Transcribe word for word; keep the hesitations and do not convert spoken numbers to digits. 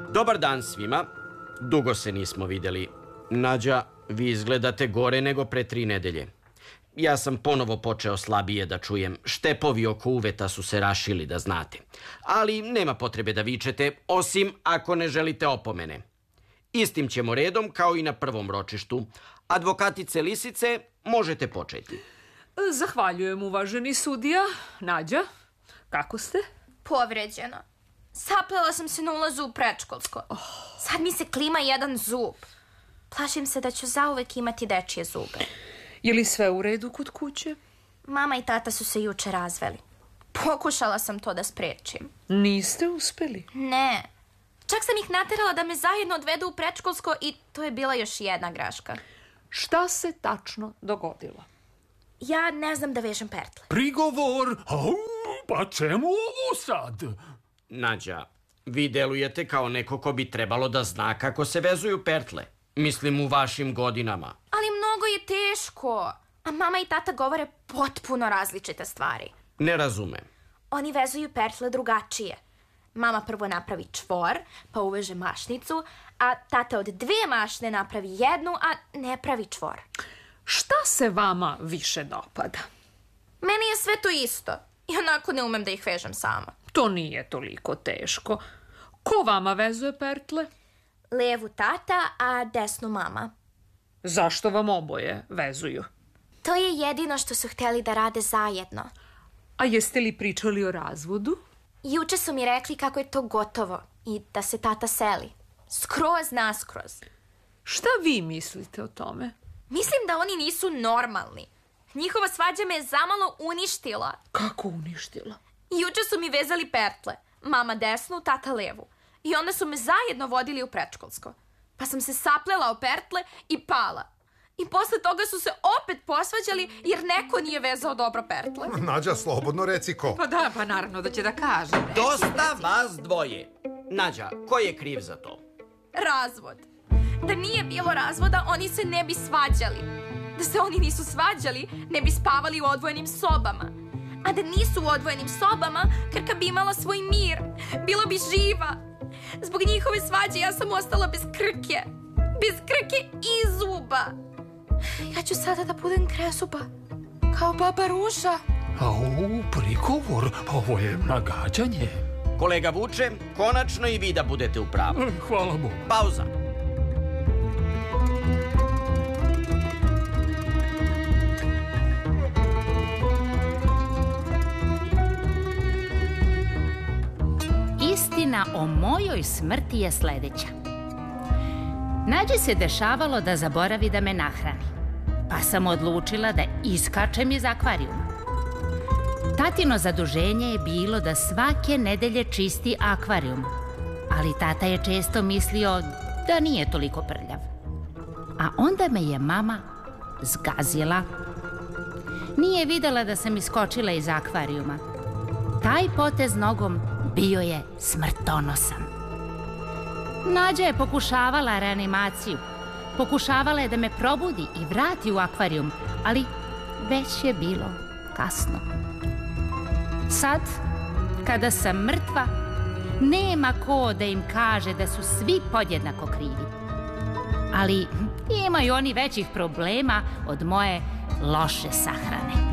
Dobar dan svima. Dugo se nismo vidjeli. Nađa, vi izgledate gore nego pre tri nedelje. Ja sam ponovo počeo slabije da čujem. Štepovi oko uveta su se rašili, da znate. Ali nema potrebe da vičete, osim ako ne želite opomene. Istim ćemo redom kao i na prvom ročištu. Advokatice Lisice, možete početi. Zahvaljujem, uvaženi sudija. Nađa, kako ste? Povređena. Saplela sam se na ulazu u predškolsko. Sad mi se klima jedan zub. Plašim se da ću zauvek imati dečije zube. Je li sve u redu kod kuće? Mama i tata su se juče razveli. Pokušala sam to da sprečim. Niste uspeli? Ne. Čak sam ih naterala da me zajedno odvedu u predškolsko i to je bila još jedna greška. Šta se tačno dogodilo? Ja ne znam da vežem pertle. Prigovor? Au, pa čemu ovo sad? Nađa, vi delujete kao neko ko bi trebalo da zna kako se vezuju pertle. Mislim u vašim godinama. Ali mnogo je teško. A mama i tata govore potpuno različite stvari. Ne razumem. Oni vezuju pertle drugačije. Mama prvo napravi čvor, pa uveže mašnicu, a tata od dve mašne napravi jednu, a ne pravi čvor. Šta se vama više dopada? Meni je sve to isto. I onako ne umem da ih vežem sama. To nije toliko teško. Ko vama vezuje pertle? Levu tata, a desnu mama. Zašto vam oboje vezuju? To je jedino što su htjeli da rade zajedno. A jeste li pričali o razvodu? Juče su mi rekli kako je to gotovo i da se tata seli. Skroz naskroz. Šta vi mislite o tome? Mislim da oni nisu normalni. Njihova svađa me je zamalo uništila. Kako uništila? Juče su mi vezali pertle. Mama desnu, tata levu. I onda su me zajedno vodili u predškolsko. Pa sam se saplela o pertle i pala. I posle toga su se opet posvađali jer neko nije vezao dobro pertle. Nađa, slobodno reci ko. Pa da, pa naravno da će da kaže. Dosta vas dvoje. Nađa, ko je kriv za to? Razvod. Da nije bilo razvoda, oni se ne bi svađali. Da se oni nisu svađali, ne bi spavali u odvojenim sobama. A da nisu u odvojenim sobama, Krka bi imala svoj mir. Bila bi živa. Zbog njihove svađe ja sam ostala bez Krke. Bez Krke i zuba. Ja ću sada da budem krezuba. Kao baba Ruža. Au, prigovor, ovo je nagađanje. Kolega Vuče, konačno i vi da budete u pravu. Hvala Bogu. Pauza. Istina o mojoj smrti je sledeća. Nađi se dešavalo da zaboravi da me nahrani, pa sam odlučila da iskačem iz akvarijuma. Tatino zaduženje je bilo da svake nedelje čisti akvarijum, ali tata je često mislio da nije toliko prljav. A onda me je mama zgazila. Nije videla da sam iskočila iz akvarijuma. Taj potez nogom bio je smrtonosan. Nađa je pokušavala reanimaciju. Pokušavala je da me probudi i vrati u akvarijum, ali već je bilo kasno. Sad, kada sam mrtva, nema ko da im kaže da su svi podjednako krivi. Ali imaju oni većih problema od moje loše sahrane.